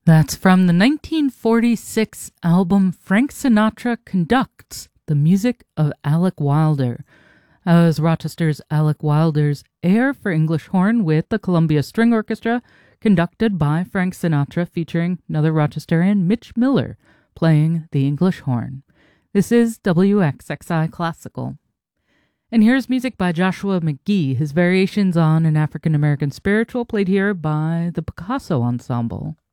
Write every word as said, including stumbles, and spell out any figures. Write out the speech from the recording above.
That's from the nineteen forty-six album Frank Sinatra Conducts, the music of Alec Wilder. That was Rochester's Alec Wilder's Air for English Horn with the Columbia String Orchestra, conducted by Frank Sinatra, featuring another Rochesterian, Mitch Miller, playing the English horn. This is W X X I Classical. And here's music by Joshua McGee, his variations on an African-American spiritual, played here by the Picasso Ensemble.